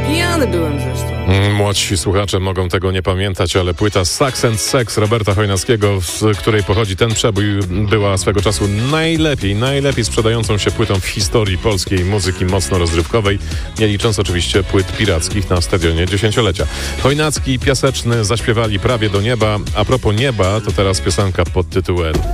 Pijany byłem zresztą. Młodsi słuchacze mogą tego nie pamiętać, ale płyta Sax and Sex Roberta Chojnackiego, z której pochodzi ten przebój, była swego czasu najlepiej sprzedającą się płytą w historii polskiej muzyki mocno rozrywkowej, nie licząc oczywiście płyt pirackich na stadionie dziesięciolecia. Chojnacki i Piaseczny zaśpiewali Prawie do nieba. A propos nieba, to teraz piosenka pod tytułem